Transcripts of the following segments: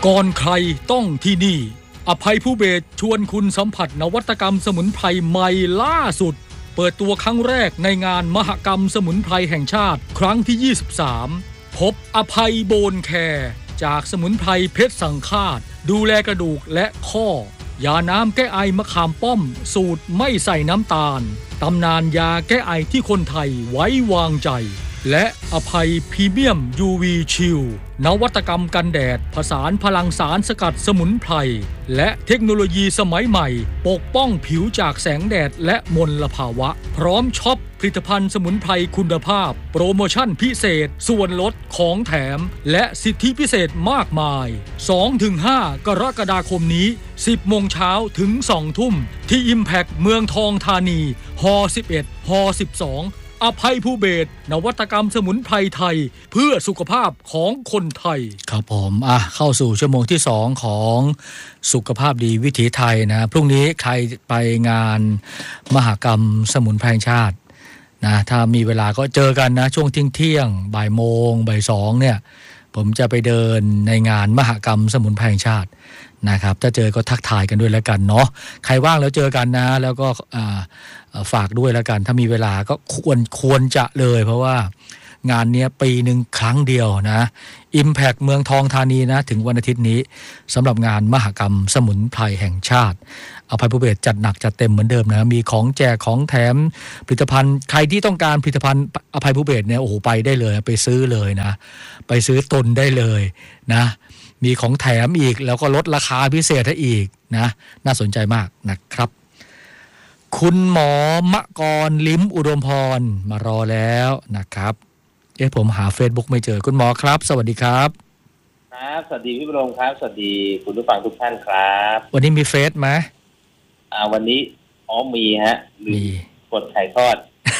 ก่อนใครต้องที่นี่อภัยผู้เบศชวนคุณสัมผัสนวัตกรรมสมุนไพรใหม่ล่าสุดเปิดตัวครั้งแรกในงานมหกรรมสมุนไพรแห่งชาติครั้งที่23พบอภัยโบนแคร์จากสมุนไพรเพชรสังฆาตดูแลกระดูกและข้อยาน้ำแก้ไอมะขามป้อมสูตรไม่ใส่น้ำตาลตำนานยาแก้ไอที่คนไทยไว้วางใจและอภัยพรีเมียม UV ชิลนวัตกรรมกันแดดผสานพลังสารสกัดสมุนไพรและเทคโนโลยีสมัยใหม่ปกป้องผิวจากแสงแดดและมลภาวะพร้อมช็อปผลิตภัณฑ์สมุนไพรคุณภาพโปรโมชั่นพิเศษส่วนลดของแถมและสิทธิพิเศษมากมาย 2-5 กรกฎาคมนี้ 10 โมงเช้าถึง 2 ทุ่มที่ Impact เมืองทองธานีฮ11ฮ12อภัยผู้เบศนวัตกรรมสมุนไพรไทยเพื่อสุขภาพของคนไทยครับผมเข้าสู่ชั่วโมงที่2ของสุขภาพดีวิถีไทยนะพรุ่งนี้ใครไปงานมหกรรมสมุนไพรแห่งชาตินะถ้ามีเวลาก็เจอกันนะช่วงเที่ยงบ่ายโมงบ่าย2เนี่ยผมจะไปเดินในงานมหกรรมสมุนไพรแห่งชาตินะครับถ้าเจอก็ทักทายกันด้วยแล้วกันเนาะใครว่างแล้วเจอกันนะแล้วก็ฝากด้วยแล้วกันถ้ามีเวลาก็ควรจะเลยเพราะว่างานนี้ปีหนึ่งครั้งเดียวนะ Impact เมืองทองธานีนะถึงวันอาทิตย์นี้สำหรับงานมหกรรมสมุนไพรแห่งชาติอภัยผู้เบศจัดหนักจัดเต็มเหมือนเดิมนะมีของแจกของแถมผลิตภัณฑ์ใครที่ต้องการผลิตภัณฑ์อภัยผู้เบศเนี่ยโอ้โหไปได้เลยไปซื้อเลยนะไปซื้อตุนได้เลยนะมีของแถมอีกแล้วก็ลดราคาพิเศษให้อีกนะน่าสนใจมากนะครับคุณหมอมกรลิ้มอุดมพรมารอแล้วนะครับผมหา Facebook ไม่เจอคุณหมอครับสวัสดีครับครับสวัสดีพี่บรมครับสวัสดีคุณผู้ฟังทุกท่านครับวันนี้มีเฟซไหมวันนี้มีฮะมีกดถ่ายทอด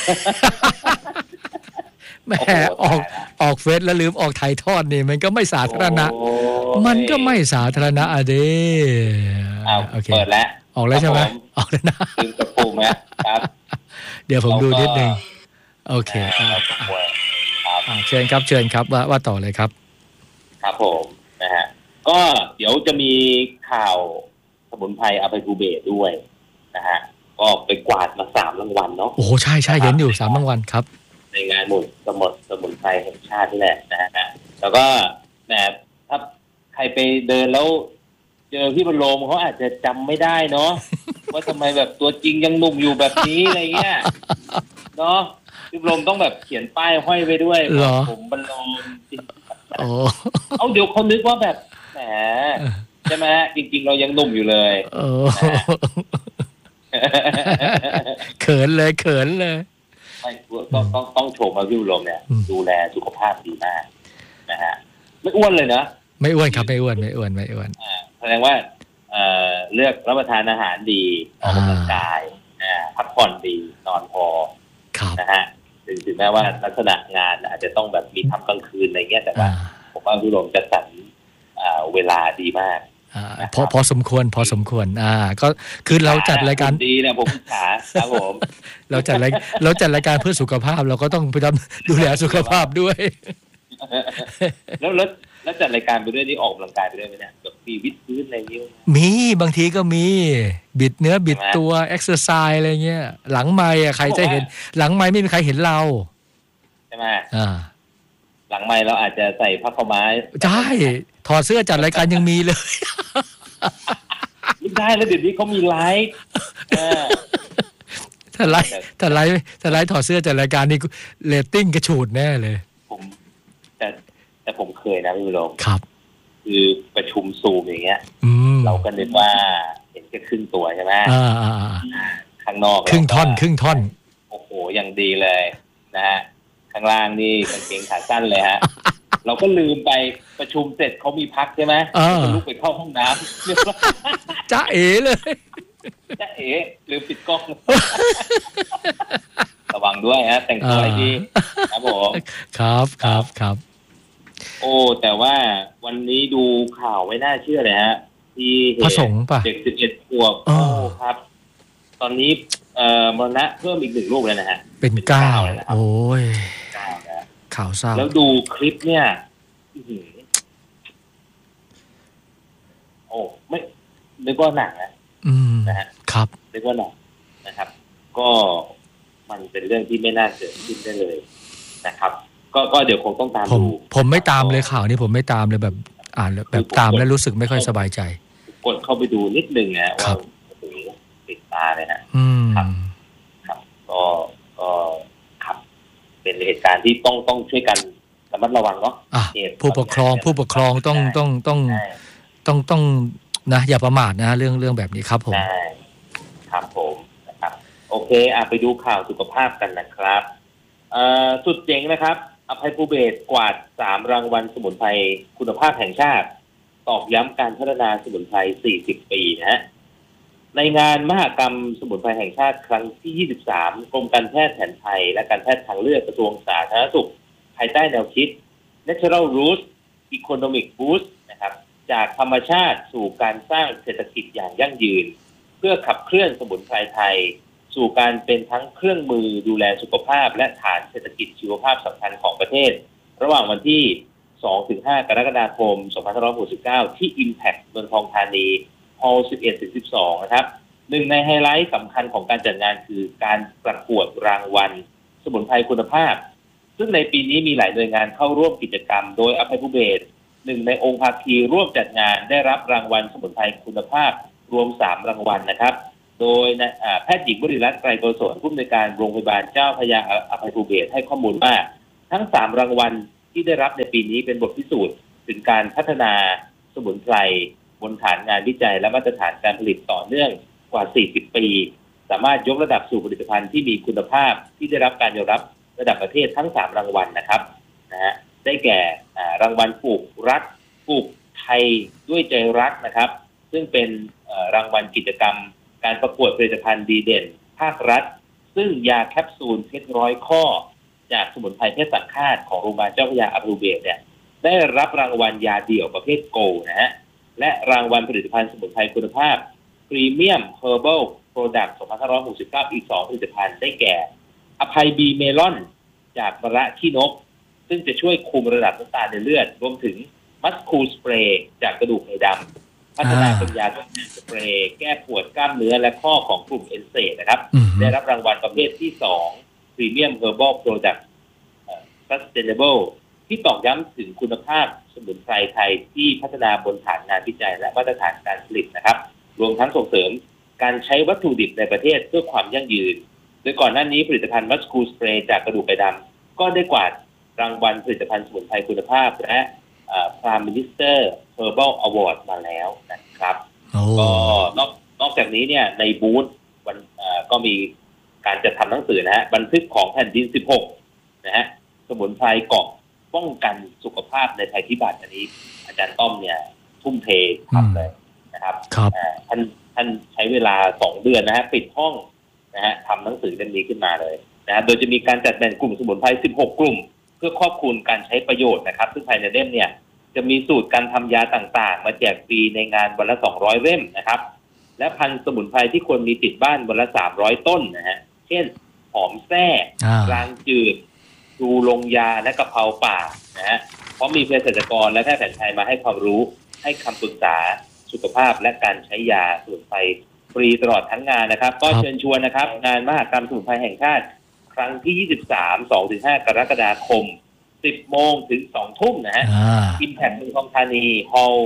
แม่ออกเฟซแล้วลืมออกถ่ายทอดนี่มันก็ไม่สาธารณะมันก็ไม่สาธารณะเด้โอเคเปิดแล้วออกแล้วใช่ไหมออกแล้วนะลืมกระปุกไหมครับเดี๋ยวผมดูนิดนึงโอเคเชิญครับว่าต่อเลยครับครับผมนะฮะก็เดี๋ยวจะมีข่าวสมุนไพรอภัยภูเบศด้วยนะฮะก็ไปกวาดมา3 รางวัลเนาะโอ้ใช่เห็นอยู่3 รางวัลครับในงานสมุนไพรแห่งชาตินี่แหละนะฮะแล้วก็ถ้าใครไปเดินแล้วเจอพี่บรมเขาอาจจะจำไม่ได้เนาะว่าทำไมแบบตัวจริงยังหนุ่มอยู่แบบนี้อะไรเงี้ยเนาะพี่บรมต้องแบบเขียนป้ายห้อยไว้ด้วยผมบรมเอาเดี๋ยวเขานึกว่าแบบแหมใช่ไหมจริงๆเรายังหนุ่มอยู่เลยเขินเลยไม่ต้องชมว่าพี่บรมเนี่ยดูแลสุขภาพดีมากนะฮะไม่อ้วนเลยนะไม่อ้วนครับไม่อ้วนแสดงว่าเลือกรับประทานอาหารดีออกกำลังกายพักผ่อนดีนอนพอนะฮะถึงแม้ว่าลักษณะงานอาจจะต้องแบบมีทำกลางคืนอะไรเงี้ยแต่ว่าผมว่าพี่บรมจะสรรเวลาดีมากพอสมควรก็คือเราจัดรายการดีนะผมขาครับผมเราจัดรายการเพื่อสุขภาพเราก็ต้องพยายามดูแลสุขภาพด้วยแล้วจัดรายการไปด้วยนี่ออกกำลังกายไปด้วยไหมเนี่ยแบบมีวิดพื้นอะไรอย่างเงี้ยมีบางทีก็มีบิดเนื้อบิดตัวเอ็กซ์ไซส์อะไรเงี้ยหลังไมค์ใครจะเห็นหลังไมค์ไม่มีใครเห็นเราใช่ไหมหลังไมค์เราอาจจะใส่ผ้าขาวม้าใช่ถอดเสื้อจัดรายการยังมีเลยไม่ได้แล้วเดี๋ยวนี้เขามีไลฟ์ถ้าไลฟ์ถอดเสื้อจัดรายการนี่เรตติ้งกระฉูดแน่เลยแต่ผมเคยนะพี่โรมครับคือประชุมซูมอย่างเงี้ยเราก็นึกว่าเห็นแค่ครึ่งตัวใช่ไหมข้างนอกครึ่งท่อนโอ้โหอย่างดีเลยนะฮะข้างล่างนี่กางเกงขาสั้นเลยฮะเราก็ลืมไปประชุมเสร็จเขามีพักใช่ไหมก็ลุกไปเข้าห้องน้ำจ้าเอ๋เลยจ้าเอ๋ลืมปิดกล้องระวังด้วยฮะแต่งตัวให้ดีครับผมครับโอ้แต่ว่าวันนี้ดูข่าวไม่น่าเชื่อเลยฮะที่พระสงฆ์ป่ะเด็ก11 ขวบครับตอนนี้มรณะเพิ่มอีก1 ลูกเลยนะฮะเป็น9แล้วโอ้ยข่าวเศร้าแล้วดูคลิปเนี่ยนึกว่าหนักนะฮะครับนึกว่าหนักนะครับก็มันเป็นเรื่องที่ไม่น่าเกิดขึ้นได้เลยนะครับก็เดี๋ยวคงต้องตามดูผมไม่ตามเลยข่าวนี้ผมไม่ตามเลยแบบอ่านแบบตามแล้วรู้สึกไม่ค่อยสบายใจกดเข้าไปดูนิดนึงนะว่าติดตาเลยนะครับก็ครับเป็นเหตุการณ์ที่ต้องช่วยกันระมัดระวังเนาะผู้ปกครองต้องนะอย่าประมาทนะเรื่องแบบนี้ครับผมครับผมนะครับโอเคไปดูข่าวสุขภาพกันนะครับสุดเจ๋งนะครับอภัยภูเบศรกวาด3รางวัลสมุนไพรคุณภาพแห่งชาติตอกย้ำการพัฒนาสมุนไพร40 ปีนะฮะในงานมหกรรมสมุนไพรแห่งชาติครั้งที่23กรมการแพทย์แผนไทยและการแพทย์ทางเลือกกระทรวงสาธารณสุขภายใต้แนวคิด Natural Roots Economic Boost นะครับจากธรรมชาติสู่การสร้างเศรษฐกิจอย่างยั่งยืนเพื่อขับเคลื่อนสมุนไพรไทยสู่การเป็นทั้งเครื่องมือดูแลสุขภาพและฐานเศรษฐกิจชีวภาพสำคัญของประเทศระหว่างวันที่ 2-5 กรกฎาคม 2569 ที่ Impact เมืองทองธานีฮอลล์ 11-12 นะครับหนึ่งในไฮไลท์สำคัญของการจัดงานคือการประกวดรางวัลสมุนไพรคุณภาพซึ่งในปีนี้มีหลายหน่วยงานเข้าร่วมกิจกรรมโดยอภัยภูเบศรหนึ่งในองค์ภาคีร่วมจัดงานได้รับรางวัลสมุนไพรคุณภาพรวม3รางวัลนะครับโดยแพทย์หญิงวริรัตน์ไกรโกศลผู้อำนวยการโรงพยาบาลเจ้าพระยาอภัยภูเบศรให้ข้อมูลว่าทั้ง3รางวัลที่ได้รับในปีนี้เป็นบทพิสูจน์ถึงการพัฒนาสมุนไพรบนฐานงานวิจัยและมาตรฐานการผลิตต่อเนื่องกว่า40 ปีสามารถยกระดับสู่ผลิตภัณฑ์ที่มีคุณภาพที่ได้รับการยอมรับระดับประเทศทั้ง3รางวัลนะครับได้แก่รางวัลปลูกรักปลูกไทยด้วยใจรักนะครับซึ่งเป็นรางวัลกิจกรรมการประกวดผลิตภัณฑ์ดีเด่นภาครัฐซึ่งยาแคปซูลเพชร100 ข้อจากสมุนไพรเพชรสังฆาตของโรงพยาบาลเจ้าพระยาอภัยภูเบศรเนี่ยได้รับรางวัลยาเดี่ยวประเภทโกลด์นะฮะและรางวัลผลิตภัณฑ์สมุนไพรคุณภาพพรีเมียมเฮอร์เบิลโปรดักต์ 2569 อีก2ผลิตภัณฑ์ได้แก่อภัยบีเมลอนจากมะระขี้นกซึ่งจะช่วยคุมระดับน้ำตาลในเลือดรวมถึงมัสคูลสเปรย์จากกระดูกไก่ดำพัฒนาเป็นยาต้านสเปรย์แก้ปวดกล้ามเนื้อและข้อของกลุ่มเอนเซนะครับได้รับรางวัลประเภทที่2 Premium Herbal Product Sustainable ที่ตอกย้ำถึงคุณภาพสมุนไพรไทยที่พัฒนาบนฐานงานวิจัยและมาตรฐานการผลิตนะครับรวมทั้งส่งเสริมการใช้วัตถุดิบในประเทศเพื่อความยั่งยืนโดยก่อนหน้านี้ผลิตภัณฑ์มัสคูลสเปรย์จากกระดูกไก่ดำก็ได้กวาดรางวัลผลิตภัณฑ์สมุนไพรคุณภาพและPrime Minister Herbal Award มาแล้วนะครับก็นอกจากนี้เนี่ยในบูธก็มีการจัดทำหนังสือนะฮะบันทึกของแผ่นดิน16นะฮะสมุนไพรเกาะป้องกันสุขภาพในภัยพิบัติอันนี้อาจารย์ต้อมเนี่ยทุ่มเททำเลยนะครับท่านใช้เวลา2 เดือนนะฮะปิดห้องนะฮะทำหนังสือเล่มนี้ขึ้นมาเลยนะโดยจะมีการจัดแบ่งกลุ่มสมุนไพร16 กลุ่มเพื่อครอบคลุมการใช้ประโยชน์นะครับซึ่งภายในเล่มเนี่ยจะมีสูตรการทำยาต่างๆมาแจกฟรีในงานวันละ200 เล่มนะครับและพันธุ์สมุนไพรที่ควรมีติดบ้านวันละ300 ต้นนะฮะเช่นหอมแส้กลางจืดดูลงยาและกะเพราป่านะฮะเพราะมีเภสัชกรและแพทย์แผนไทยมาให้ความรู้ให้คำปรึกษาสุขภาพและการใช้ยาสมุนไพรฟรีตลอดทั้งงานนะครับก็เชิญชวนนะครับงานมหกรรมสมุนไพรแห่งชาติครั้งที่ 23 2-5 กรกฎาคม 10 โมงถึง 2 ทุ่มนะฮะImpact เมืองทองธานีฮอลล์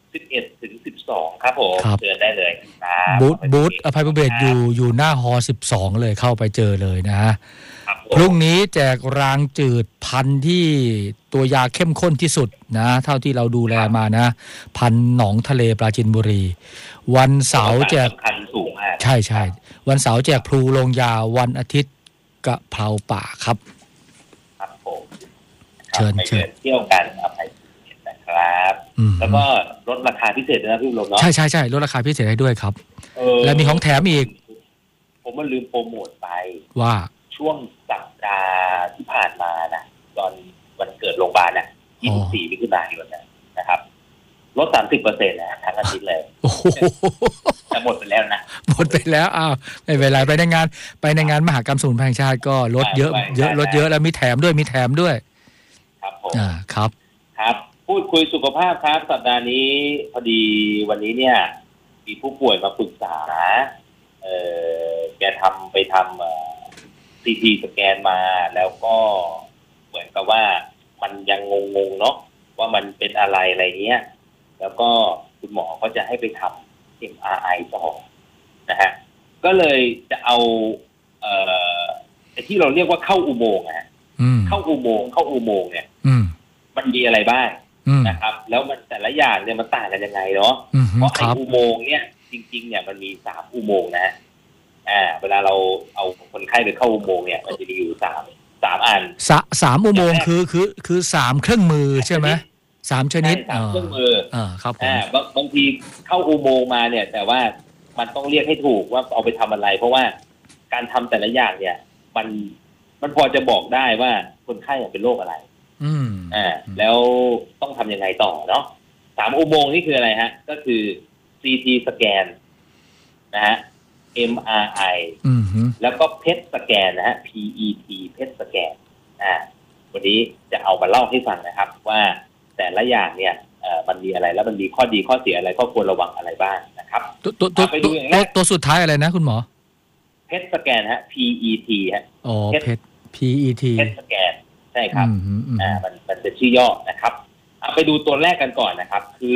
11-12 ครับผมเชิญได้เลยครับบูธอภัยภูเบศรอยู่หน้าฮอลล์ 12 เลยเข้าไปเจอเลยนะพรุ่งนี้แจกรางจืดพันธุ์ที่ตัวยาเข้มข้นที่สุดนะเท่าที่เราดูแลมานะพันธุ์หนองทะเลปราจีนบุรีวันเสาร์แจกพันธุ์สูงมากใช่วันเสาร์แจกพลูลงยาวันอาทิตย์กะเพราป่าครับครับผมเชิญเที่ยวกันอภัยนะครับแล้วก็ลดราคาพิเศษด้วยนะพี่ลมเนาะใช่ลดราคาพิเศษให้ด้วยครับและมีของแถมอีกผมมันลืมโปรโมทไปว่าช่วงสัปดาห์ที่ผ่านมานะตอนวันเกิดโรงพยาบาลน่ะ24 มิถุนายนนะครับลด 30% นะทั้งอาทิตย์เลยจะหมดไปแล้วนะหมดไปแล้วไม่เป็นไรไปในงานมหกรรมสมุนไพรแห่งชาติก็ลดเยอะแล้วมีแถมด้วยครับผมครับพูดคุยสุขภาพครับสัปดาห์นี้พอดีวันนี้เนี่ยมีผู้ป่วยมาปรึกษาแกไปทำซีทีสแกนมาแล้วก็เหมือนกับว่ามันยังงงๆเนาะว่ามันเป็นอะไรเงี้ยแล้วก็คุณหมอก็จะให้ไปทำ MRI ต่อนะฮะก็เลยจะเอาที่เราเรียกว่าเข้าอุโมงค์นะฮะเข้าอุโมงค์เนี่ยมันมีอะไรบ้างนะครับแล้วมันแต่ละอย่างเนี่ยมันต่างกันยังไงเนาะเพราะไอ้อุโมงค์เนี่ยจริงๆเนี่ยมันมี3อุโมงค์นะเวลาเราเอาคนไข้ไปเข้าอุโมงค์เนี่ยมันจะมีอยู่3อัน 3อุโมงค์คือ3เครื่องมือใช่ไหม3ชนิดเครื่องมือครับบางทีเข้าอุโมงค์มาเนี่ยแต่ว่ามันต้องเรียกให้ถูกว่าเอาไปทำอะไรเพราะว่าการทำแต่ละอย่างเนี่ยมันพอจะบอกได้ว่าคนไข้เป็นโรคอะไรแล้วต้องทำยังไงต่อเนาะ3อุโมงค์นี่คืออะไรฮะก็คือ CT สแกนนะฮะ MRI แล้วก็ PET สแกนนะฮะ PET PET สแกนวันนี้จะเอามาเล่าให้ฟังนะครับว่าแต่ละอย่างเนี่ยมันมีอะไรแล้วมันมีข้อดีข้อเสียอะไรก็ควรระวังอะไรบ้างนะครับตัวสุดท้ายอะไรนะคุณหมอ PET สแกนฮะ PET ฮะ PET PET สแกนใช่ครับมันจะชื่อย่อนะครับไปดูตัวแรกกันก่อนนะครับคือ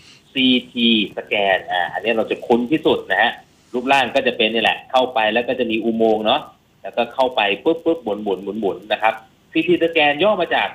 CT สแกนอันนี้เราจะคุ้นที่สุดนะฮะรูปร่างก็จะเป็นนี่แหละเข้าไปแล้วก็จะมีอุโมงค์เนาะแล้วก็เข้าไปปุ๊บหมุนนะครับ CT สแกนย่อมาจาก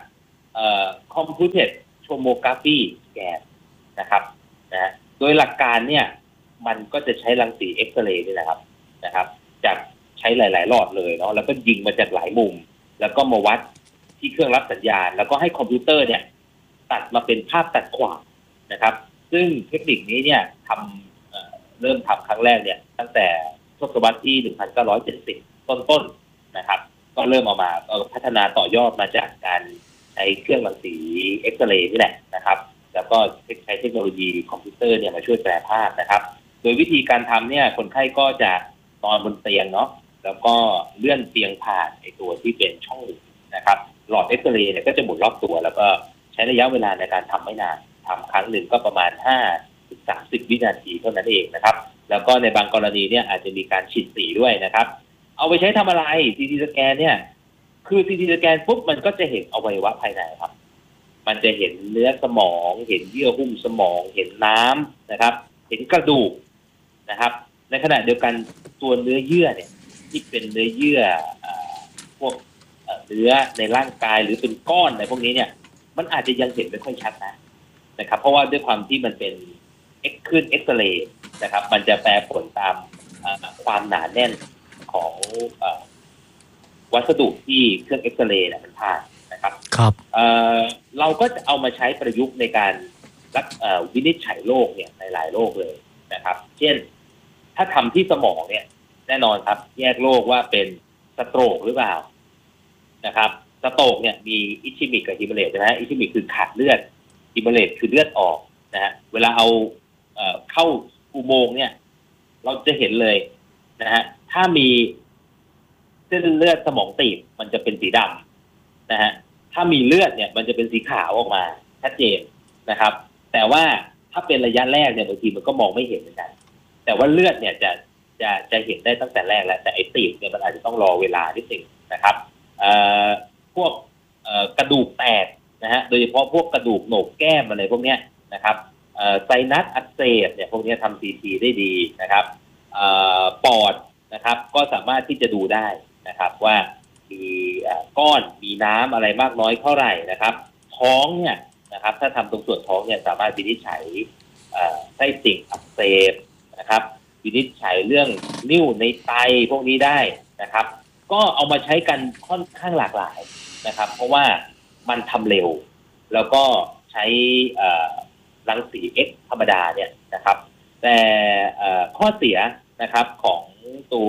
Computed Tomography Scan นะครับนะโดยหลักการเนี่ยมันก็จะใช้รังสีเอ็กซเรย์นี่แหละครับนะครับจากใช้หลายๆหลอดเลยเนาะแล้วก็ยิงมาจากหลายมุมแล้วก็มาวัดที่เครื่องรับสัญญาณแล้วก็ให้คอมพิวเตอร์เนี่ยตัดมาเป็นภาพตัดขวางนะครับซึ่งเทคนิคนี้เนี่ยเริ่มทำครั้งแรกเนี่ยตั้งแต่ทศวรรษที่ 1970 ต้นๆนะครับก็เริ่มเอามาพัฒนาต่อยอดมาจากการใช้เครื่องรังสีเอ็กซเรย์นี่แหละนะครับแล้วก็ใช้เทคโนโลยีคอมพิวเตอร์เนี่ยมาช่วยแปลภาพนะครับโดยวิธีการทำเนี่ยคนไข้ก็จะนอนบนเตียงเนาะแล้วก็เลื่อนเตียงผ่านไอตัวที่เป็นช่องหลุมนะครับหลอดเอ็กซเรย์เนี่ยก็จะหมุนรอบตัวแล้วก็ใช้ระยะเวลาในการทำไม่นานทำครั้งหนึ่งก็ประมาณ5-30 วินาทีเท่านั้นเองนะครับแล้วก็ในบางกรณีเนี่ยอาจจะมีการฉีดสีด้วยนะครับเอาไปใช้ทำอะไร CT สแกนเนี่ยคือ CT สแกนปุ๊บมันก็จะเห็นอวัยวะภายในครับมันจะเห็นเนื้อสมองเห็นเยื่อหุ้มสมองเห็นน้ำนะครับเห็นกระดูกนะครับในขณะเดียวกันตัวเนื้อเยื่อเนี่ยที่เป็นเนื้อเยื่อพวกเนื้อในร่างกายหรือเป็นก้อนในพวกนี้เนี่ยมันอาจจะยังเห็นไม่ค่อยชัดนะครับเพราะว่าด้วยความที่มันเป็นขึ้นเอ็กซเรย์นะครับมันจะแปรผลตามความหนาแน่นของวัสดุที่เครื่องเอ็กซเรย์เนี่ยมันผ่านนะครับครับเราก็จะเอามาใช้ประยุกต์ในการวินิจฉัยโรคเนี่ยในหลายโรคเลยนะครับเช่นถ้าทำที่สมองเนี่ยแน่นอนครับแยกโรคว่าเป็นสโตรกหรือเปล่านะครับสโตรกเนี่ยมีอิชมิกกับฮิมเลตนะฮะอิชมิกคือขาดเลือดฮิมเลตคือเลือดออกนะฮะเวลาเอาเข้าอุโมงค์เนี่ยเราจะเห็นเลยนะฮะถ้ามีเส้นเลือดสมองตีบมันจะเป็นสีดำนะฮะถ้ามีเลือดเนี่ยมันจะเป็นสีขาวออกมาชัดเจนนะครับแต่ว่าถ้าเป็นระยะแรกเนี่ยบางทีมันก็มองไม่เห็นเหมือนกันแต่ว่าเลือดเนี่ยจะเห็นได้ตั้งแต่แรกแล้วแต่ไอ้ตีบเนี่ยมันอาจจะต้องรอเวลานิดนึงนะครับพวกกระดูกแตกนะฮะโดยเฉพาะพวกกระดูกโหนกแก้มอะไรพวกเนี้ยนะครับไซนัสอักเสบเนี่ยพวกนี้ทำ CT ได้ดีนะครับปอดนะครับก็สามารถที่จะดูได้นะครับว่ามีก้อนมีน้ำอะไรมากน้อยเท่าไหร่นะครับท้องเนี่ยนะครับถ้าทำตรงส่วนท้องเนี่ยสามารถวินิจฉัยไส้ติ่งอักเสบนะครับวินิจฉัยเรื่องนิ่วในไตพวกนี้ได้นะครับก็เอามาใช้กันค่อนข้างหลากหลายนะครับเพราะว่ามันทำเร็วแล้วก็ใช้รังสี X ธรรมดาเนี่ยนะครับแต่ข้อเสียนะครับของตัว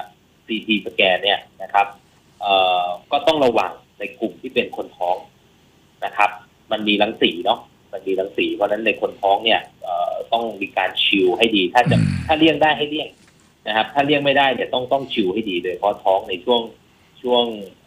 CT สแกนเนี่ยนะครับก็ต้องระวังในกลุ่มที่เป็นคนท้องนะครับมันมีรังสีเนาะมันมีรังสีเพราะฉะนั้นในคนท้องเนี่ยต้องมีการชิลให้ดีถ้าเลี่ยงได้ให้เลี่ยงนะครับถ้าเลี่ยงไม่ได้เนี่ยต้องชิลให้ดีโดยเฉพาะท้องในช่วง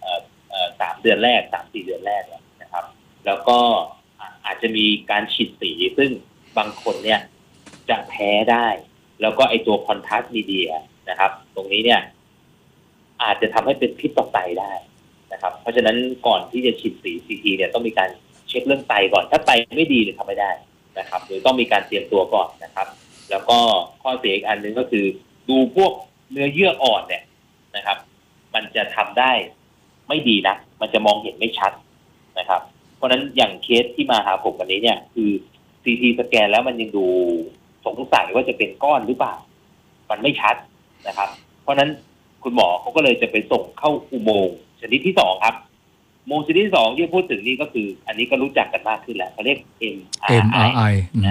3 เดือนแรก 3-4 เดือนแรกนะครับแล้วก็อาจจะมีการฉีดสีซึ่งบางคนเนี่ยจะแพ้ได้แล้วก็ไอตัวคอนทราสต์มีเดียนะครับตรงนี้เนี่ยอาจจะทำให้เป็นพิษต่อไตได้นะครับเพราะฉะนั้นก่อนที่จะฉีดสี CT เนี่ยต้องมีการเช็คเรื่องไตก่อนถ้าไตไม่ดีเนี่ยทำไม่ได้นะครับหรือต้องมีการเตรียมตัวก่อนนะครับแล้วก็ข้อเสียอีกอันนึงก็คือดูพวกเนื้อเยื่ออ่อนเนี่ยนะครับมันจะทำได้ไม่ดีนะมันจะมองเห็นไม่ชัดนะครับเพราะฉะนั้นอย่างเคสที่มาหาผมวันนี้เนี่ยคือ CT สแกนแล้วมันยังดูสงสัยว่าจะเป็นก้อนหรือเปล่ามันไม่ชัดนะครับเพราะฉะนั้นคุณหมอเขาก็เลยจะไปส่งเข้าอุโมงค์ชนิดที่2ครับอุโมงค์ชนิดที่2ที่พูดถึงนี่ก็คืออันนี้ก็รู้จักกันมากขึ้นแล้วเขาเรียก MRI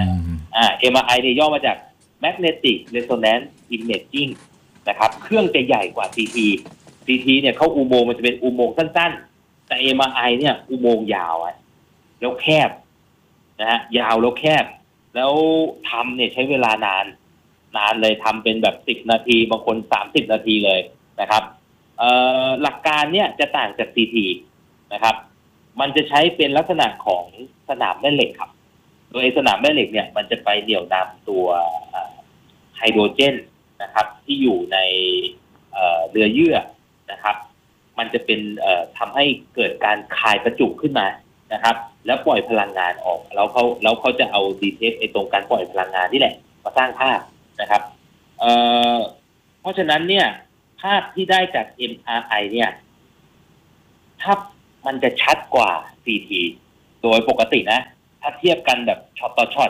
MRI เนี่ยย่อมาจาก Magnetic Resonance Imaging นะครับเครื่องจะใหญ่กว่า CT เนี่ยเข้าอุโมงค์มันจะเป็นอุโมงค์สั้นๆแต่ MRI เนี่ยอุโมงค์ยาวแล้วแคบนะฮะยาวแล้วแคบแล้วทำเนี่ยใช้เวลานานเลยทำเป็นแบบ10 นาทีบางคน30 นาทีเลยนะครับหลักการเนี่ยจะต่างจาก CT นะครับมันจะใช้เป็นลักษณะของสนามแม่เหล็กครับโดยสนามแม่เหล็กเนี่ยมันจะไปเหนี่ยวนำตัวไฮโดรเจนนะครับที่อยู่ในเนื้อเยื่อนะครับมันจะเป็นทำให้เกิดการคายประจุขึ้นมานะครับแล้วปล่อยพลังงานออกแล้วเขาจะเอาดีเทคไอ้ตรงการปล่อยพลังงานนี่แหละมาสร้างภาพนะครับเพราะฉะนั้นเนี่ยภาพที่ได้จาก MRI เนี่ยถ้ามันจะชัดกว่า CT โดยปกตินะถ้าเทียบกันแบบช็อตต่อช็อต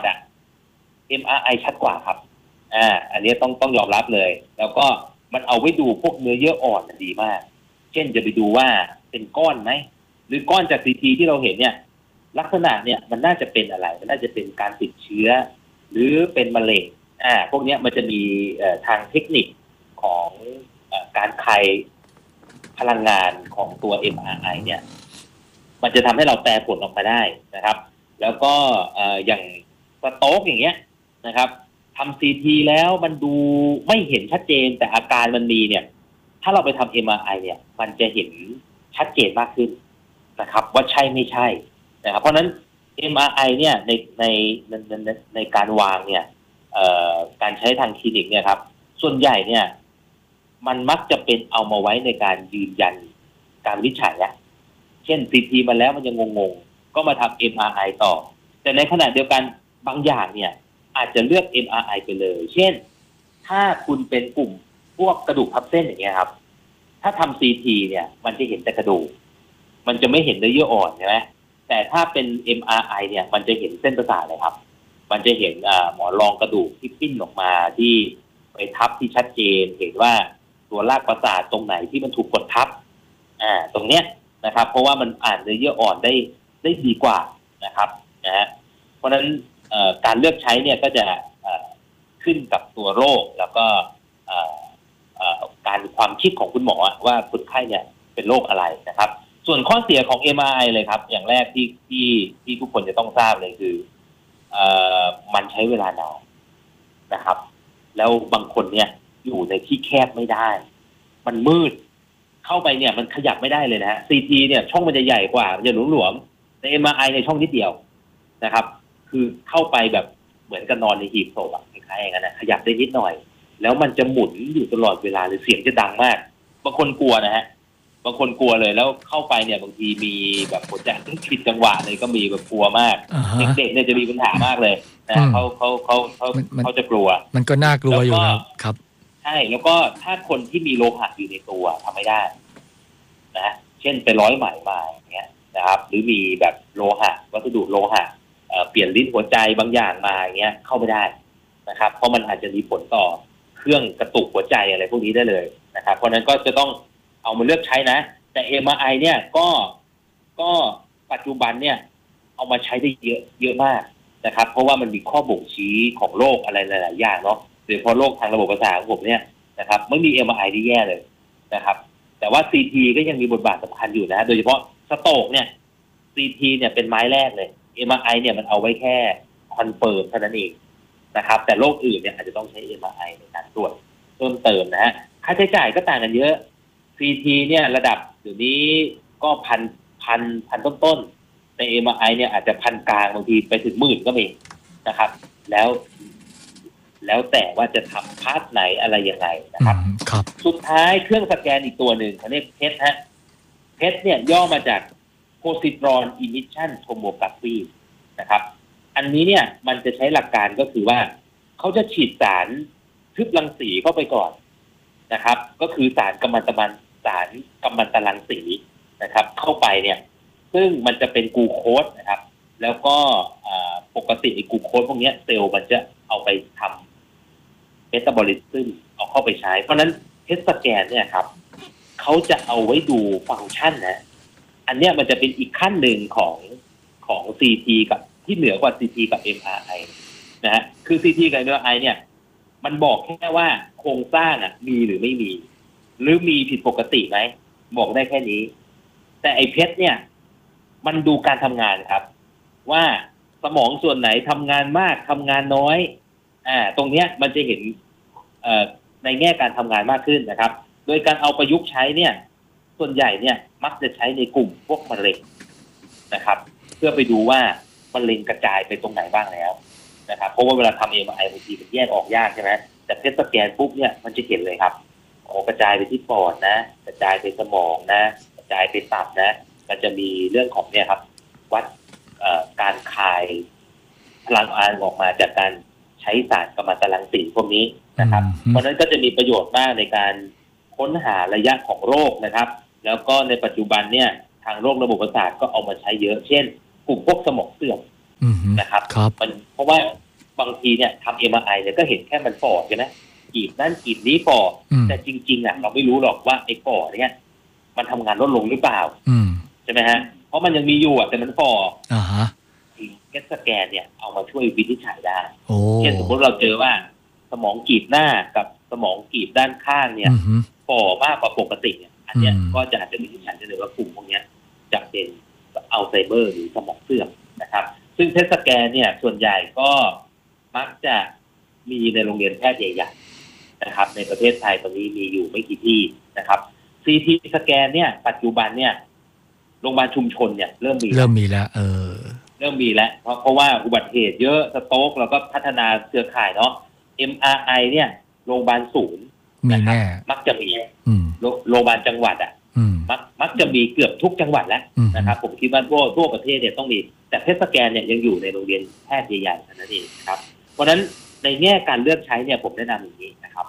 MRI ชัดกว่าครับอันนี้ต้องยอมรับเลยแล้วก็มันเอาไว้ดูพวกเนื้อเยื่ออ่อนดีมากเช่นจะไปดูว่าเป็นก้อนไหมหรือก้อนจาก CT ที่เราเห็นเนี่ยลักษณะเนี่ยมันน่าจะเป็นอะไรมันน่าจะเป็นการติดเชื้อหรือเป็นมะเร็งพวกนี้มันจะมีทางเทคนิคของการคายพลังงานของตัว MRI เนี่ยมันจะทำให้เราแปลผลออกมาได้นะครับแล้วก็อย่างสโต๊กอย่างเงี้ยนะครับทำ CT แล้วมันดูไม่เห็นชัดเจนแต่อาการมันมีเนี่ยถ้าเราไปทำ MRI เนี่ยมันจะเห็นชัดเจนมากขึ้นนะครับว่าใช่ไม่ใช่นะครับเพราะฉะนั้น MRI เนี่ยในการวางเนี่ยการใช้ทางคลินิกเนี่ยครับส่วนใหญ่เนี่ยมันมักจะเป็นเอามาไว้ในการยืนยันการวินิจฉัยเช่น CT มาแล้วมันยังงงๆก็มาทำ MRI ต่อแต่ในขณะเดียวกันบางอย่างเนี่ยอาจจะเลือก MRI ไปเลยเช่นถ้าคุณเป็นกลุ่มพวกกระดูกทับเส้นอย่างเงี้ยครับถ้าทำ CT เนี่ยมันจะเห็นแต่กระดูกมันจะไม่เห็นเนื้อเยื่ออ่อนใช่ไหมแต่ถ้าเป็น MRI เนี่ยมันจะเห็นเส้นประสาทเลยครับมันจะเห็นหมอนรองกระดูกที่ปิ้นออกมาที่ไปทับที่ชัดเจนเห็นว่าตัวรากประสาทตรงไหนที่มันถูกกดทับตรงเนี้ยนะครับเพราะว่ามันอ่านเนื้อเยื่ออ่อนได้ดีกว่านะครับนะฮะเพราะฉะนั้นการเลือกใช้เนี่ยก็จะขึ้นกับตัวโรคแล้วก็การความคิดของคุณหมอว่าคนไข้เนี่ยเป็นโรคอะไรนะครับส่วนข้อเสียของ MRI เลยครับอย่างแรกที่ทุกคนจะต้องทราบเลยคือมันใช้เวลานานนะครับแล้วบางคนเนี่ยอยู่ในที่แคบไม่ได้มันมืดเข้าไปเนี่ยมันขยับไม่ได้เลยนะฮะ CT เนี่ยช่องมันจะใหญ่กว่าจะหลวมๆใน MRI ในช่องนิดเดียวนะครับคือเข้าไปแบบเหมือนกับนอนในหีบศพคล้ายๆอย่างนั้นนะขยับได้นิดหน่อยแล้วมันจะหมุนอยู่ตลอดเวลาเลยเสียงจะดังมากบางคนกลัวนะฮะบางคนกลัวเลยแล้วเข้าไปเนี่ยบางทีมีแบบหัวใจผิดจังหวะเลยก็มีแบบกลัวมากเด็กๆเนี่ยจะมีปัญหามากเลยนะเขาจะกลัวมันก็น่ากลัวอยู่ครับใช่แล้วก็ถ้าคนที่มีโลหะอยู่ในตัวทำไม่ได้นะเช่นไปร้อยไหมมาอย่างเงี้ยนะครับหรือมีแบบโลหะวัสดุโลหะเปลี่ยนลิ้นหัวใจบางอย่างมาอย่างเงี้ยเข้าไม่ได้นะครับเพราะมันอาจจะมีผลต่อเครื่องกระตุกหัวใจอะไรพวกนี้ได้เลยนะครับเพราะนั้นก็จะต้องเอามาเลือกใช้นะแต่ MRI เนี่ยก็ปัจจุบันเนี่ยเอามาใช้ได้เยอะมากนะครับเพราะว่ามันมีข้อบ่งชี้ของโรคอะไรหลายๆอย่างเนาะโดยเฉพาะโรคทางระบบประสาทของผมเนี่ยนะครับไม่มี MRI ที่แย่เลยนะครับแต่ว่า CT ก็ยังมีบทบาทสำคัญอยู่นะโดยเฉพาะสโตรกเนี่ย CT เนี่ยเป็นไม้แรกเลย MRI เนี่ยมันเอาไว้แค่คอนเฟิร์มเท่านั้นเองนะครับแต่โรคอื่นเนี่ยอาจจะต้องใช้ MRI ในการตรวจเพิ่มเติมนะฮะค่าใช้จ่ายก็ต่างกันเยอะ CT เนี่ยระดับเดี๋ยวนี้ก็พันต้นใน MRI เนี่ยอาจจะพันกลางบางทีไปถึงหมื่นก็มีนะครับแล้วแต่ว่าจะทำพาร์ทไหนอะไรยังไงนะครับครับสุดท้ายเครื่องสแกนอีกตัวหนึ่งเขาเรียกเพชรฮะเพชรเนี่ยย่อมาจาก positron emission tomography นะครับอันนี้เนี่ยมันจะใช้หลักการก็คือว่าเขาจะฉีดสารทึบรังสีเข้าไปก่อนนะครับก็คือสารกัมมันตรังสีนะครับเข้าไปเนี่ยซึ่งมันจะเป็นกลูโคสนะครับแล้วก็ปกติไอ้กลูโคสพวกนี้เซลล์มันจะเอาไปทำเมตาบอลิซึมเอาเข้าไปใช้เพราะฉะนั้นเพชรสแกนเนี่ยครับเขาจะเอาไว้ดูฟังก์ชันนะอันเนี้ยมันจะเป็นอีกขั้นหนึ่งของ CT กับที่เหนือกว่า CT กับ MRI นะฮะคือ CT กับ MRI เนี่ยมันบอกแค่ว่าโครงสร้างมีหรือไม่มีหรือมีผิดปกติไหมบอกได้แค่นี้แต่ไอ้เพชรเนี่ยมันดูการทำงานครับว่าสมองส่วนไหนทำงานมากทำงานน้อยตรงเนี้ยมันจะเห็นในแง่การทำงานมากขึ้นนะครับโดยการเอาประยุกต์ใช้เนี่ยส่วนใหญ่เนี่ยมักจะใช้ในกลุ่มพวกมะเร็งนะครับเพื่อไปดูว่ามะเร็งกระจายไปตรงไหนบ้างแล้วนะครับเพราะว่าเวลาทำ MRI บางทีมันแยกออกยากใช่ไหมแต่เพชรสแกนปุ๊บเนี่ยมันจะเห็นเลยครับกระจายไปที่ปอดนะกระจายไปสมองนะกระจายไปตับนะมันจะมีเรื่องของเนี่ยครับวัดการคายพลังงานออกมาจากการใช้สารกัมมันตรังสีพวกนี้นะครับเพราะนั้นก็จะมีประโยชน์มากในการค้นหาระยะของโรคนะครับแล้วก็ในปัจจุบันเนี่ยทางโรคระบบประสาทก็เอามาใช้เยอะเช่นกลุ่มพวกสมองเสื่อมนะครับมันเพราะว่าบางทีเนี่ยทำ MRI เนี่ยก็เห็นแค่มันฝ่อใช่ไหมกีบนั่นกีบนี้ฝ่อแต่จริงๆเราไม่รู้หรอกว่าไอ้ฝ่อเนี่ยมันทำงานลดลงหรือเปล่าใช่ไหมฮะเพราะมันยังมีอยู่แต่มันฝ่อเพชรสแกนเนี่ยเอามาช่วยวินิจฉัยได้เช่นสมมติเราเจอว่าสมองกีบหน้ากับสมองกีบด้านข้างเนี่ยฝ่อมากกว่าปกติเนี่ยอันเนี้ยก็จะอาจจะวินิจฉัยได้เลยว่ากลุ่มพวกนี้จะเป็นอัลไซเมอร์หรือสมองเสื่อมนะครับซึ่งเพชรสแกนเนี่ยส่วนใหญ่ก็มักจะมีในโรงเรียนแพทย์ใหญ่ๆนะครับในประเทศไทยตอนนี้มีอยู่ไม่กี่ที่นะครับ CT สแกนเนี่ยปัจจุบันเนี่ยโรงพยาบาลชุมชนเนี่ยเริ่มมีแล้วเริ่มมีแล้วเพราะว่าอุบัติเหตุเยอะสโตรกแล้วก็พัฒนาเครือข่ายเนาะ MRI เนี่ยโรงพยาบาลศูนย์มีแน่มักจะมีโรงพยาบาลจังหวัดมักจะมีเกือบทุกจังหวัดแล้วนะครับผมคิดว่าทั่วประเทศเนี่ยต้องมีแต่เพชรสแกนเนี่ยยังอยู่ในโรงเรียนแพทย์ใหญ่ๆนั่นเองครับเพราะฉะนั้นในแง่การเลือกใช้เนี่ยผมแนะนำอย่างนี้นะครับ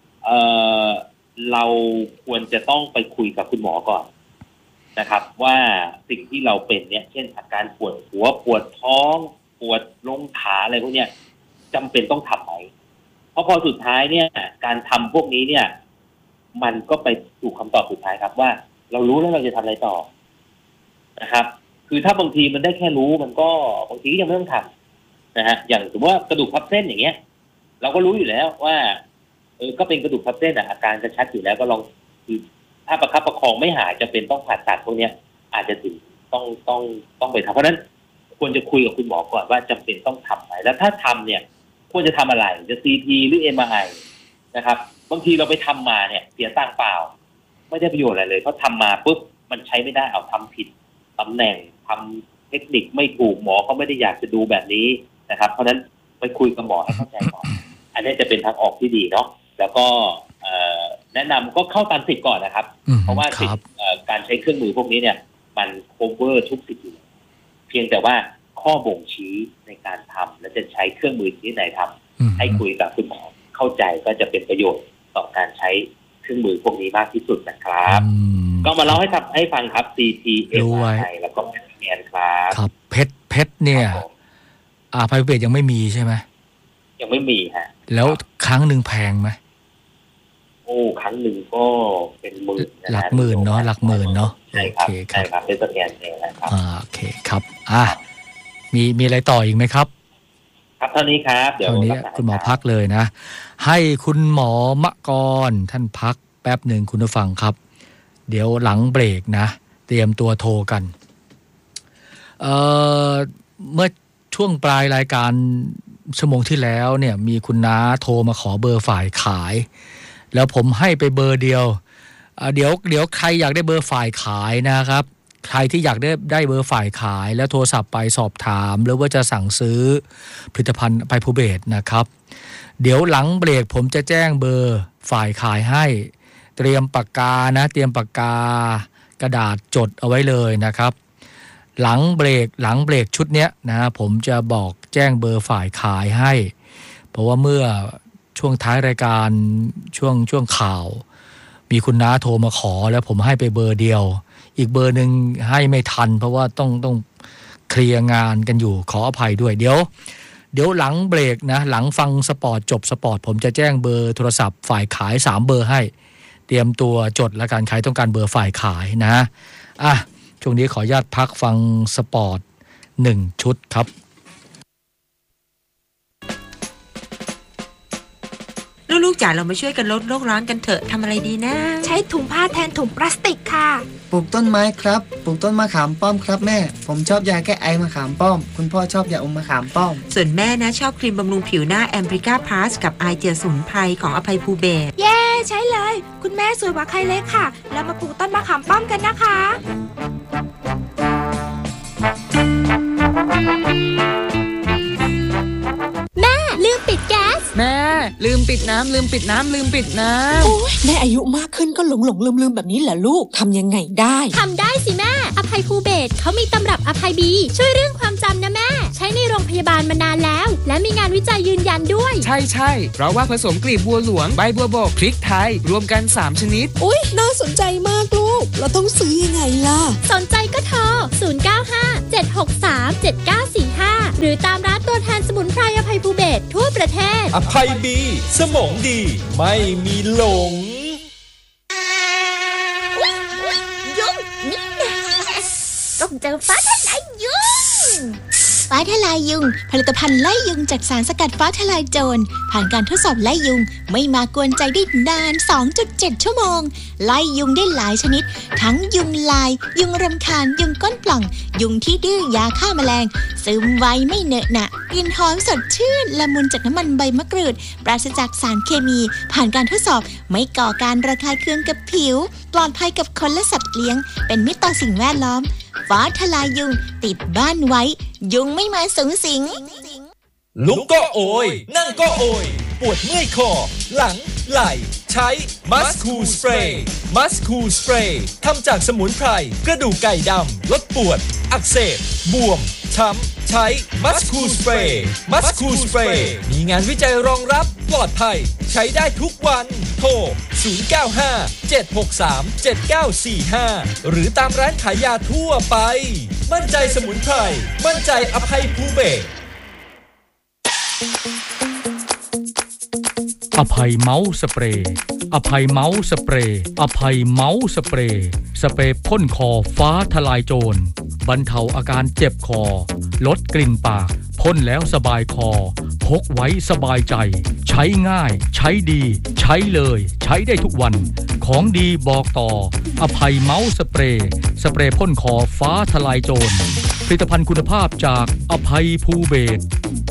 เราควรจะต้องไปคุยกับคุณหมอก่อนนะครับว่าสิ่งที่เราเป็นเนี่ยเช่นอาการปวดหัวปวดท้องปวดลงขาอะไรพวกเนี้ยจำเป็นต้องทำไหมเพราะพอสุดท้ายเนี่ยการทำพวกนี้เนี่ยมันก็ไปสู่คำตอบสุดท้ายครับว่าเรารู้แล้วเราจะทำอะไรต่อนะครับคือถ้าบางทีมันได้แค่รู้มันก็บางทียังไม่ต้องทำนะฮะอย่างสมมติว่ากระดูกทับเส้นอย่างเงี้ยเราก็รู้อยู่แล้วว่าก็เป็นกระดูกทับเส้นอาการจะชัดอยู่แล้วก็ลองคือถ้าประคับประคองไม่หายจะเป็นต้องผ่าตัดพวกนี้อาจจะถึงต้องไปทำเพราะนั้นควรจะคุยกับคุณหมอก่อนว่าจำเป็นต้องทำไหมแล้วถ้าทำเนี่ยควรจะทำอะไรจะ CT หรือ MRI นะครับบางทีเราไปทำมาเนี่ยเสียตังค์เปล่าไม่ได้ประโยชน์อะไรเลยเพราะทำมาปุ๊บมันใช้ไม่ได้เอาทำผิดตำแหน่งทำเทคนิคไม่ถูกหมอเขาไม่ได้อยากจะดูแบบนี้นะครับเพราะนั้นไปคุยกับหมอให้เข้าใจก่อนอันนี้จะเป็นทางออกที่ดีเนาะแล้วก็แนะนำก็เข้าตามสิทธิ์ก่อนนะครับเพราะว่าสิทธิ์การใช้เครื่องมือพวกนี้เนี่ยมัน cover ทุกสิทธิ์เพียงแต่ว่าข้อบ่งชี้ในการทำและจะใช้เครื่องมือที่ไหนทำให้คุยกับคุณหมอเข้าใจก็จะเป็นประโยชน์ต่อการใช้เครื่องมือพวกนี้มากที่สุดนะครับก็มาเล่าให้ฟังครับ CT MRI แล้วก็เพชรสแกนครับเพชรเนี่ยไพรเวทยังไม่มีใช่ไหมยังไม่มีฮะแล้วครั้งหนึ่งแพงไหมครั้งหนึ่งก็เป็นหมื่นหลักหมื่นเนาะหลักหมื่นเนาะใช่ครับเป็นสแกนเองนะครับโอเคครับมีอะไรต่ออีกไหมครับครับเท่านี้ครับเดี๋ยวเท่านี้คุณหมอพักเลยนะให้คุณหมอมกรท่านพักแป๊บหนึ่งคุณผู้ฟังครับเดี๋ยวหลังเบรกนะเตรียมตัวโทรกันเมื่อช่วงปลายรายการชั่วโมงที่แล้วเนี่ยมีคุณน้าโทรมาขอเบอร์ฝ่ายขายแล้วผมให้ไปเบอร์เดียวเดี๋ยวใครอยากได้เบอร์ฝ่ายขายนะครับใครที่อยากได้เบอร์ฝ่ายขายแล้วโทรศัพท์ไปสอบถามหรือว่าจะสั่งซื้อผลิตภัณฑ์อภัยภูเบศรนะครับเดี๋ยวหลังเบรกผมจะแจ้งเบอร์ฝ่ายขายให้เตรียมปากกานะเตรียมปากกากระดาษจดเอาไว้เลยนะครับหลังเบรกชุดเนี้ยนะผมจะบอกแจ้งเบอร์ฝ่ายขายให้เพราะว่าเมื่อช่วงท้ายรายการช่วงข่าวมีคุณน้าโทรมาขอแล้วผมให้ไปเบอร์เดียวอีกเบอร์หนึ่งให้ไม่ทันเพราะว่าต้องเคลียร์งานกันอยู่ขออภัยด้วยเดี๋ยวหลังเบรกนะหลังฟังสปอร์ตจบสปอร์ตผมจะแจ้งเบอร์โทรศัพท์ฝ่ายขาย3เบอร์ให้เตรียมตัวจดและการขายต้องการเบอร์ฝ่ายขายนะช่วงนี้ขออนุญาตพักฟังสปอร์ต1ชุดครับลูกๆจ๋าเรามาช่วยกันลดโลกร้อนกันเถอะทำอะไรดีนะใช้ถุงผ้าแทนถุงพลาสติกค่ะปลูกต้นไม้ครับปลูกต้นมะขามป้อมครับแม่ผมชอบยาแก้ไอมะขามป้อมคุณพ่อชอบยาอมมะขามป้อมส่วนแม่นะชอบครีมบำรุงผิวหน้าแอมบริก้าพลัสกับไอเจียสมุนไพรของอภัยภูเบศรเย้ใช้เลยคุณแม่สวยกว่าใครเลยค่ะแล้วมาปลูกต้นมะขามป้อมกันนะคะแม่ลืมปิดแก๊สแม่ลืมปิดน้ำโอ้ยแม่อายุมากขึ้นก็หลงลืมแบบนี้เหรอลูกทำยังไงได้ทำได้สิแม่อภัยภูเบศรเขามีตำรับอภัยบีช่วยเรื่องความจำนะแม่ใช้ในโรงพยาบาลมานานแล้วและมีงานวิจัยยืนยันด้วยใช่เพราะว่าผสมกลีบบัวหลวงใบบัวบกพริกไทยรวมกัน3ชนิดอุ๊ยน่าสนใจมากลูกเราต้องซื้อยังไงล่ะสนใจก็โทร0957637945หรือตามร้านตัวแทนสมุนไพรอภัยภูเบศรทั่วประเทศอภัยบีสมองดีไม่มีหลงยุงนี่แน่ต้องเจอฟ้าทลายยุงฟ้าทลายยุงผลิตภัณฑ์ไล่ยุงจากสารสกัดฟ้าทลายโจรผ่านการทดสอบไล่ยุงไม่มากวนใจได้นาน 2.7 ชั่วโมงไล่ยุงได้หลายชนิดทั้งยุงลายยุงรำคาญยุงก้นปล่องยุงที่ดื้อยาฆ่าแมลงซึมไวไม่เหนอะหนะกลิ่นหอมสดชื่นละมุนจากน้ำมันใบมะกรูดปราศจากสารเคมีผ่านการทดสอบไม่ก่อการระคายเคืองกับผิวปลอดภัยกับคนและสัตว์เลี้ยงเป็นมิตรต่อสิ่งแวดล้อมฟ้าทลายยุงติดบ้านไว้ยุงไม่มาสุงสิงลุกก็โอยนั่งก็โอยปวดเมื่อยคอหลังไหล่ใช้มัสคูลสเปรย์ทำจากสมุนไพรกระดูกไก่ดำลดปวดอักเสบบวมช้ำใช้มัสคูลสเปรย์มีงานวิจัยรองรับปลอดภัยใช้ได้ทุกวันโทร0957637945หรือตามร้านขายยาทั่วไปมั่นใจสมุนไพรมั่นใจอภัยภูเบศรอภัยเมาส์สเปรย์อภัยเมาส์สเปรย์อภัยเมาส์สเปรย์สเปรย์พ่นคอฟ้าทลายโจรบรรเทาอาการเจ็บคอลดกลิ่นปากพ่นแล้วสบายคอพกไว้สบายใจใช้ง่ายใช้ดีใช้เลยใช้ได้ทุกวันของดีบอกต่ออภัยเมาส์สเปรย์พ่นคอฟ้าทลายโจรผลิตภัณฑ์คุณภาพจากอภัยภูเบศร